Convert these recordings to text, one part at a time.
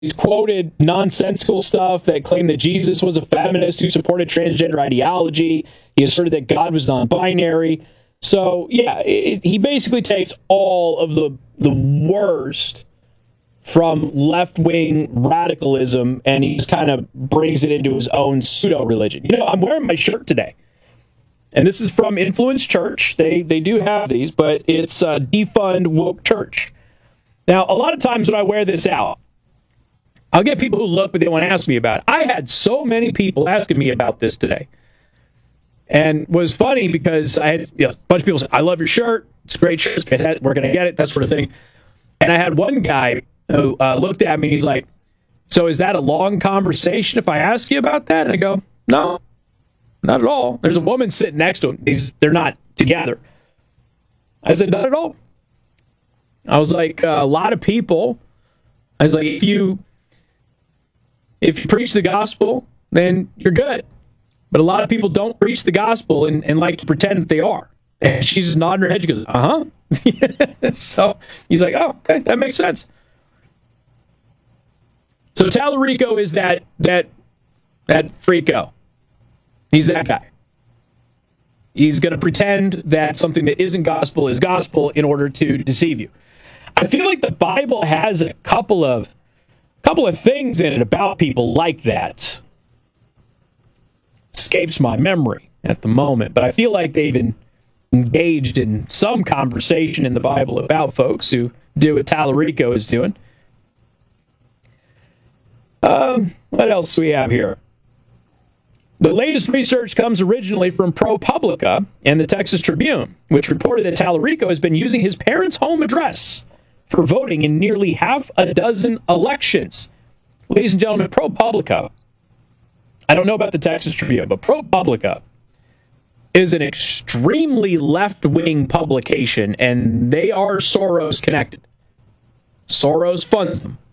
He's quoted nonsensical stuff that claimed that Jesus was a feminist who supported transgender ideology. He asserted that God was non-binary. So, yeah, he basically takes all of the worst from left-wing radicalism, and he just kind of brings it into his own pseudo-religion. You know, I'm wearing my shirt today, and this is from Influence Church. They do have these, but it's Defund Woke Church. Now, a lot of times when I wear this out, I'll get people who look, but they want to ask me about it. I had so many people asking me about this today. And it was funny because I had a bunch of people say, I love your shirt. It's a great shirt. It's fantastic. We're going to get it, that sort of thing. And I had one guy who looked at me and he's like, so is that a long conversation if I ask you about that? And I go, no, not at all. There's a woman sitting next to him. They're not together. I said, not at all. I was like, a lot of people, I was like, if you preach the gospel, then you're good. But a lot of people don't preach the gospel and like to pretend that they are. And she's just nodding her head. She goes, uh-huh. So he's like, oh, okay, that makes sense. So Tallarico is that freako. He's that guy. He's going to pretend that something that isn't gospel is gospel in order to deceive you. I feel like the Bible has a couple of things in it about people like that. Escapes my memory at the moment, but I feel like they've engaged in some conversation in the Bible about folks who do what Tallarico is doing. What else do we have here? The latest research comes originally from ProPublica and the Texas Tribune, which reported that Tallarico has been using his parents' home address for voting in nearly half a dozen elections. Ladies and gentlemen, ProPublica, I don't know about the Texas Tribune, but ProPublica is an extremely left-wing publication, and they are Soros connected. Soros funds them.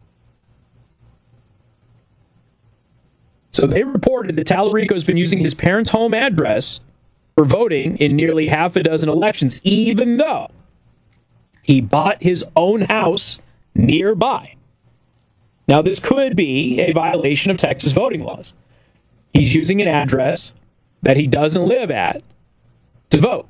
So they reported that Tallarico has been using his parents' home address for voting in nearly half a dozen elections, even though he bought his own house nearby. Now, this could be a violation of Texas voting laws. He's using an address that he doesn't live at to vote.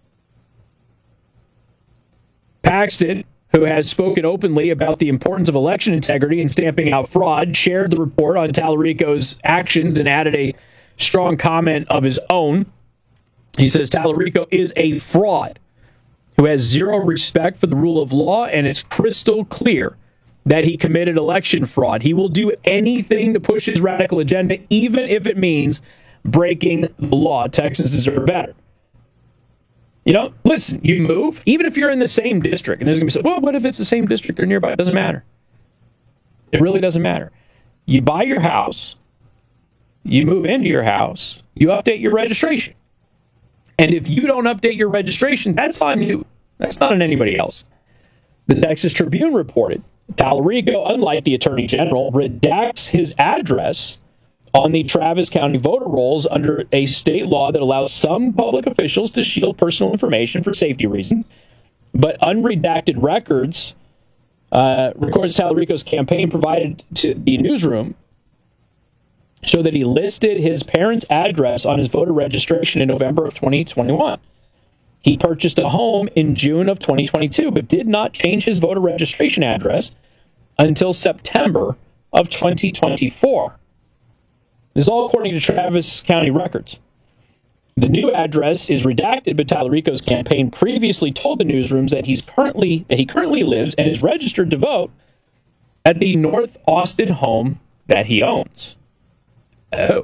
Paxton, who has spoken openly about the importance of election integrity and stamping out fraud, shared the report on Tallarico's actions and added a strong comment of his own. He says Tallarico is a fraud who has zero respect for the rule of law, and it's crystal clear that he committed election fraud. He will do anything to push his radical agenda, even if it means breaking the law. Texans deserve better. You know, listen, you move, even if you're in the same district, and there's going to be, well, what if it's the same district or nearby? It doesn't matter. It really doesn't matter. You buy your house, you move into your house, you update your registration. And if you don't update your registration, that's on you. That's not on anybody else. The Texas Tribune reported Tallarico, unlike the Attorney General, redacts his address on the Travis County voter rolls under a state law that allows some public officials to shield personal information for safety reasons. But unredacted records, records Tallarico's campaign provided to the newsroom, show that he listed his parents' address on his voter registration in November of 2021. He purchased a home in June of 2022, but did not change his voter registration address until September of 2024. This is all according to Travis County records. The new address is redacted, but Tallarico's campaign previously told the newsrooms that he currently lives and is registered to vote at the North Austin home that he owns. Oh.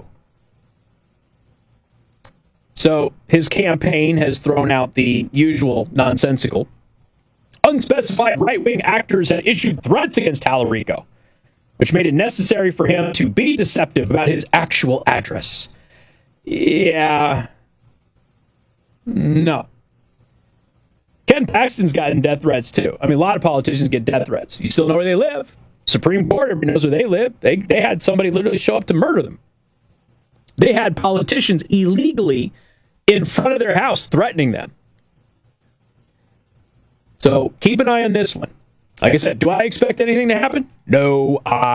So his campaign has thrown out the usual nonsensical. Unspecified right-wing actors had issued threats against Tallarico, which made it necessary for him to be deceptive about his actual address. Yeah. No. Ken Paxton's gotten death threats, too. I mean, a lot of politicians get death threats. You still know where they live. Supreme Court, everybody knows where they live. They had somebody literally show up to murder them. They had politicians illegally in front of their house threatening them. So keep an eye on this one. Like I said, do I expect anything to happen? No,